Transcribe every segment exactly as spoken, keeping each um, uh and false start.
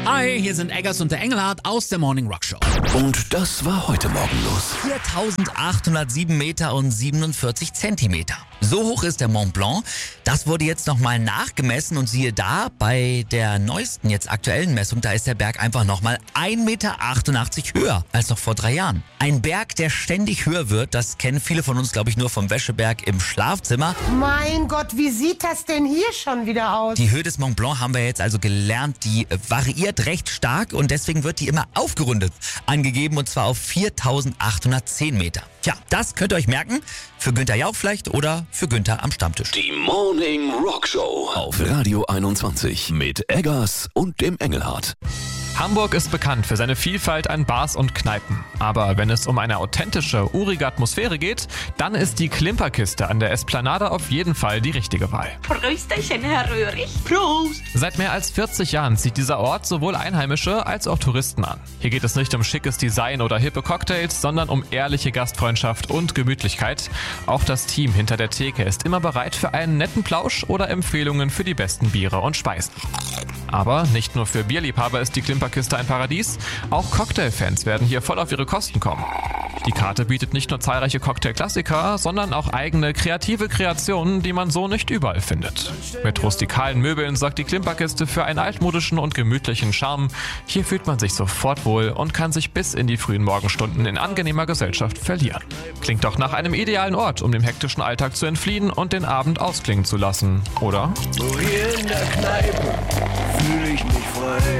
Hi, hier sind Eggers und der Engelhardt aus der Morning Rock Show. Und das war heute Morgen los. viertausendachthundertsieben Meter und siebenundvierzig Zentimeter. So hoch ist der Mont Blanc. Das wurde jetzt nochmal nachgemessen und siehe da, bei der neuesten, jetzt aktuellen Messung, da ist der Berg einfach nochmal ein Meter achtundachtzig höher als noch vor drei Jahren. Ein Berg, der ständig höher wird, das kennen viele von uns, glaube ich, nur vom Wäscheberg im Schlafzimmer. Mein Gott, wie sieht das denn hier schon wieder aus? Die Höhe des Mont Blanc haben wir jetzt also gelernt, die variiert recht stark und deswegen wird die immer aufgerundet angegeben und zwar auf viertausendachthundertzehn Meter. Tja, das könnt ihr euch merken, für Günther Jauch vielleicht oder für Günther am Stammtisch. Die Morning Rock Show auf Radio einundzwanzig mit Eggers und dem Engelhardt. Hamburg ist bekannt für seine Vielfalt an Bars und Kneipen. Aber wenn es um eine authentische, urige Atmosphäre geht, dann ist die Klimperkiste an der Esplanade auf jeden Fall die richtige Wahl. Prösterchen, Herr Röhrig. Prost! Seit mehr als vierzig Jahren zieht dieser Ort sowohl Einheimische als auch Touristen an. Hier geht es nicht um schickes Design oder hippe Cocktails, sondern um ehrliche Gastfreundschaft und Gemütlichkeit. Auch das Team hinter der Theke ist immer bereit für einen netten Plausch oder Empfehlungen für die besten Biere und Speisen. Aber nicht nur für Bierliebhaber ist die Klimperkiste ein Paradies, auch Cocktailfans werden hier voll auf ihre Kosten kommen. Die Karte bietet nicht nur zahlreiche Cocktailklassiker, sondern auch eigene kreative Kreationen, die man so nicht überall findet. Mit rustikalen Möbeln sorgt die Klimperkiste für einen altmodischen und gemütlichen Charme. Hier fühlt man sich sofort wohl und kann sich bis in die frühen Morgenstunden in angenehmer Gesellschaft verlieren. Klingt doch nach einem idealen Ort, um dem hektischen Alltag zu entfliehen und den Abend ausklingen zu lassen, oder? So hier in der Kneipe fühle ich mich frei.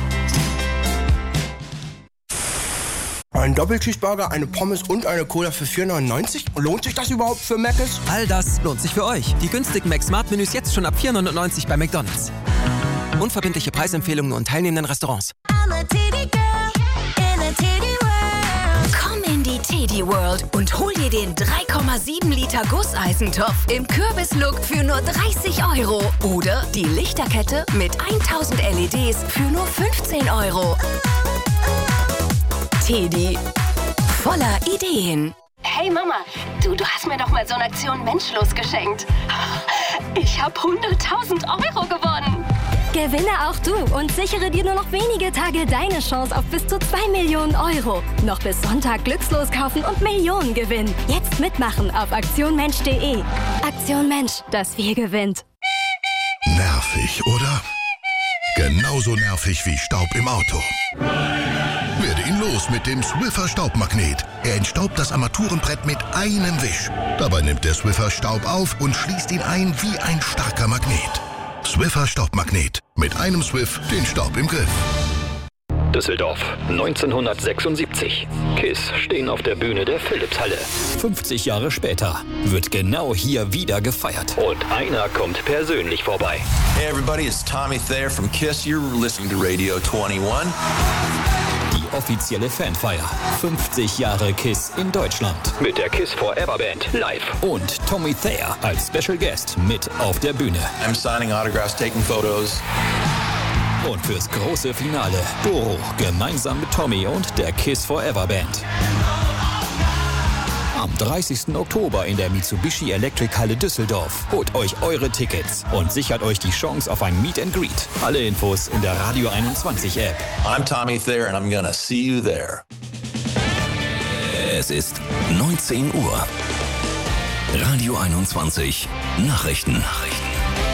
Ein Doppelcheeseburger, eine Pommes und eine Cola für vier neunundneunzig? Lohnt sich das überhaupt für Mc's? All das lohnt sich für euch. Die günstigen Mac-Smart-Menüs jetzt schon ab vier neunundneunzig bei McDonald's. Unverbindliche Preisempfehlungen und teilnehmenden Restaurants. Komm in die Teddy World und hol dir den drei Komma sieben Liter Gusseisentopf im Kürbislook für nur dreißig Euro. Oder die Lichterkette mit tausend L E Ds für nur fünfzehn Euro. Teddy. Voller Ideen. Hey Mama, du, du hast mir doch mal so eine Aktion Menschlos geschenkt. Ich habe hunderttausend Euro gewonnen. Gewinne auch du und sichere dir nur noch wenige Tage deine Chance auf bis zu zwei Millionen Euro. Noch bis Sonntag glückslos kaufen und Millionen gewinnen. Jetzt mitmachen auf aktion mensch punkt de. Aktion Mensch, das Wir gewinnt. Nervig, oder? Genauso nervig wie Staub im Auto. Werde ihn los mit dem Swiffer Staubmagnet. Er entstaubt das Armaturenbrett mit einem Wisch. Dabei nimmt der Swiffer Staub auf und schließt ihn ein wie ein starker Magnet. Swiffer Staubmagnet. Mit einem Swiff den Staub im Griff. Düsseldorf, neunzehnhundertsechsundsiebzig. KISS stehen auf der Bühne der Philipshalle. fünfzig Jahre später wird genau hier wieder gefeiert. Und einer kommt persönlich vorbei. Hey everybody, it's Tommy Thayer from KISS. You're listening to Radio einundzwanzig. Die offizielle Fanfeier. fünfzig Jahre KISS in Deutschland. Mit der KISS Forever Band live. Und Tommy Thayer als Special Guest mit auf der Bühne. I'm signing autographs, taking photos. Und fürs große Finale Doro gemeinsam mit Tommy und der KISS Forever Band. Am dreißigsten Oktober in der Mitsubishi Electric Halle Düsseldorf. Holt euch eure Tickets und sichert euch die Chance auf ein Meet and Greet. Alle Infos in der Radio einundzwanzig App. I'm Tommy Thayer and I'm gonna see you there. Es ist neunzehn Uhr. Radio einundzwanzig Nachrichten. Nachrichten.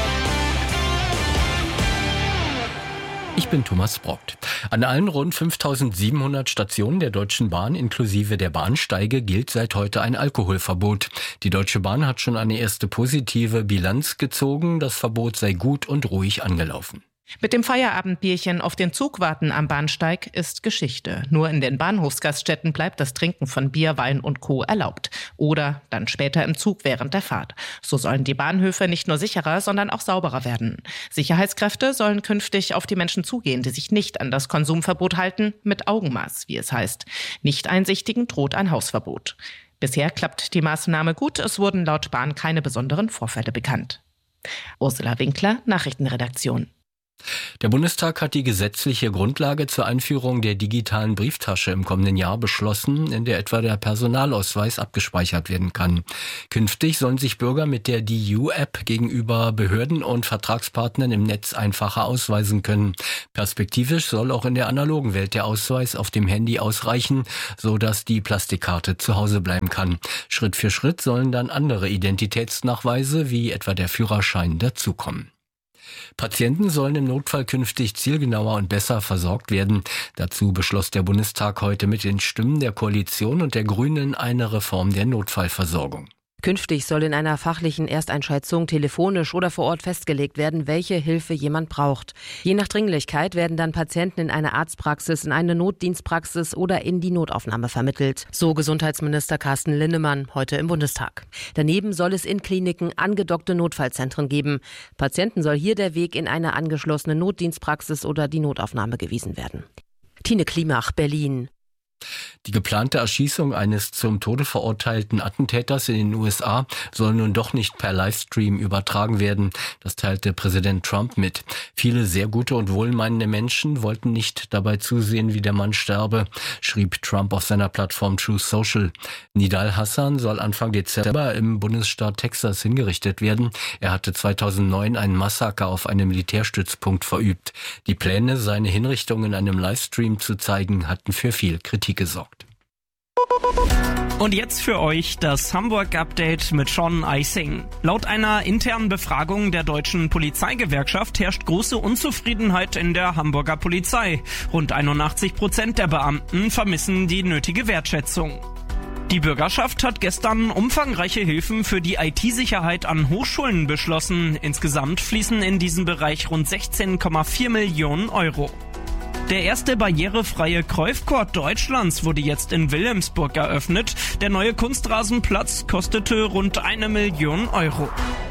Ich bin Thomas Brockt. An allen rund fünftausendsiebenhundert Stationen der Deutschen Bahn inklusive der Bahnsteige gilt seit heute ein Alkoholverbot. Die Deutsche Bahn hat schon eine erste positive Bilanz gezogen. Das Verbot sei gut und ruhig angelaufen. Mit dem Feierabendbierchen auf den Zug warten am Bahnsteig ist Geschichte. Nur in den Bahnhofsgaststätten bleibt das Trinken von Bier, Wein und Co. erlaubt. Oder dann später im Zug während der Fahrt. So sollen die Bahnhöfe nicht nur sicherer, sondern auch sauberer werden. Sicherheitskräfte sollen künftig auf die Menschen zugehen, die sich nicht an das Konsumverbot halten, mit Augenmaß, wie es heißt. Nicht-Einsichtigen droht ein Hausverbot. Bisher klappt die Maßnahme gut. Es wurden laut Bahn keine besonderen Vorfälle bekannt. Ursula Winkler, Nachrichtenredaktion. Der Bundestag hat die gesetzliche Grundlage zur Einführung der digitalen Brieftasche im kommenden Jahr beschlossen, in der etwa der Personalausweis abgespeichert werden kann. Künftig sollen sich Bürger mit der D U-App gegenüber Behörden und Vertragspartnern im Netz einfacher ausweisen können. Perspektivisch soll auch in der analogen Welt der Ausweis auf dem Handy ausreichen, sodass die Plastikkarte zu Hause bleiben kann. Schritt für Schritt sollen dann andere Identitätsnachweise, wie etwa der Führerschein, dazukommen. Patienten sollen im Notfall künftig zielgenauer und besser versorgt werden. Dazu beschloss der Bundestag heute mit den Stimmen der Koalition und der Grünen eine Reform der Notfallversorgung. Künftig soll in einer fachlichen Ersteinschätzung telefonisch oder vor Ort festgelegt werden, welche Hilfe jemand braucht. Je nach Dringlichkeit werden dann Patienten in eine Arztpraxis, in eine Notdienstpraxis oder in die Notaufnahme vermittelt. So Gesundheitsminister Carsten Linnemann heute im Bundestag. Daneben soll es in Kliniken angedockte Notfallzentren geben. Patienten soll hier der Weg in eine angeschlossene Notdienstpraxis oder die Notaufnahme gewiesen werden. Tine Klimach, Berlin. Die geplante Erschießung eines zum Tode verurteilten Attentäters in den U S A soll nun doch nicht per Livestream übertragen werden. Das teilte Präsident Trump mit. Viele sehr gute und wohlmeinende Menschen wollten nicht dabei zusehen, wie der Mann sterbe, schrieb Trump auf seiner Plattform Truth Social. Nidal Hassan soll Anfang Dezember im Bundesstaat Texas hingerichtet werden. Er hatte zweitausendneun einen Massaker auf einem Militärstützpunkt verübt. Die Pläne, seine Hinrichtung in einem Livestream zu zeigen, hatten für viel Kritik gesorgt. Und jetzt für euch das Hamburg-Update mit Sean Eising. Laut einer internen Befragung der deutschen Polizeigewerkschaft herrscht große Unzufriedenheit in der Hamburger Polizei. Rund einundachtzig Prozent der Beamten vermissen die nötige Wertschätzung. Die Bürgerschaft hat gestern umfangreiche Hilfen für die I T-Sicherheit an Hochschulen beschlossen. Insgesamt fließen in diesen Bereich rund sechzehn Komma vier Millionen Euro. Der erste barrierefreie Cruyff-Court Deutschlands wurde jetzt in Wilhelmsburg eröffnet. Der neue Kunstrasenplatz kostete rund eine Million Euro.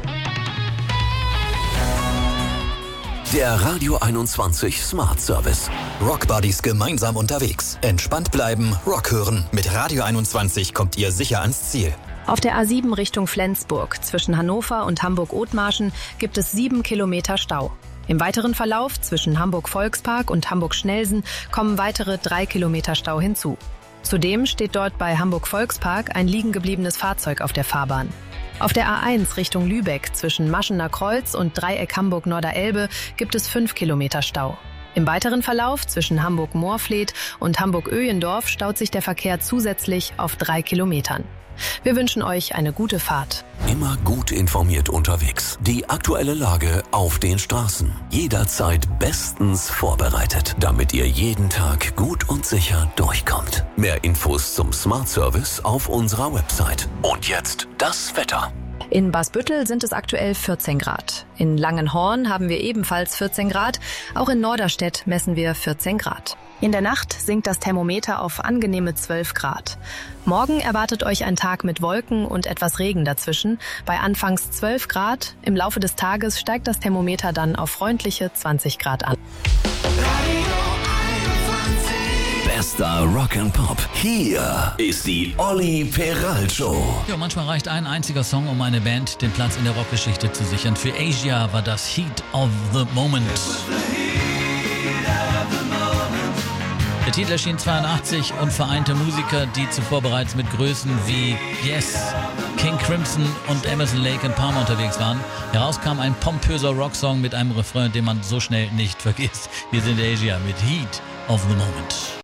Der Radio einundzwanzig Smart Service. Rockbuddies gemeinsam unterwegs. Entspannt bleiben, Rock hören. Mit Radio einundzwanzig kommt ihr sicher ans Ziel. Auf der A sieben Richtung Flensburg zwischen Hannover und Hamburg-Othmarschen gibt es sieben Kilometer Stau. Im weiteren Verlauf zwischen Hamburg-Volkspark und Hamburg-Schnelsen kommen weitere drei Kilometer Stau hinzu. Zudem steht dort bei Hamburg-Volkspark ein liegen gebliebenes Fahrzeug auf der Fahrbahn. Auf der A eins Richtung Lübeck zwischen Maschener Kreuz und Dreieck Hamburg-Norderelbe gibt es fünf Kilometer Stau. Im weiteren Verlauf zwischen Hamburg-Moorfleet und Hamburg-Öhendorf staut sich der Verkehr zusätzlich auf drei Kilometern. Wir wünschen euch eine gute Fahrt. Immer gut informiert unterwegs. Die aktuelle Lage auf den Straßen. Jederzeit bestens vorbereitet, damit ihr jeden Tag gut und sicher durchkommt. Mehr Infos zum Smart Service auf unserer Website. Und jetzt das Wetter. In Basbüttel sind es aktuell vierzehn Grad. In Langenhorn haben wir ebenfalls vierzehn Grad. Auch in Norderstedt messen wir vierzehn Grad. In der Nacht sinkt das Thermometer auf angenehme zwölf Grad. Morgen erwartet euch ein Tag mit Wolken und etwas Regen dazwischen. Bei anfangs zwölf Grad. Im Laufe des Tages steigt das Thermometer dann auf freundliche zwanzig Grad an. Bester Rock and Pop. Hier ist die Olli Peral Show. Ja, manchmal reicht ein einziger Song, um eine Band den Platz in der Rockgeschichte zu sichern. Für Asia war das Heat of the Moment. Der Titel erschien zweiundachtzig und vereinte Musiker, die zuvor bereits mit Größen wie Yes, King Crimson und Emerson Lake and Palmer unterwegs waren. Herauskam ein pompöser Rocksong mit einem Refrain, den man so schnell nicht vergisst. Wir sind Asia mit Heat of the Moment.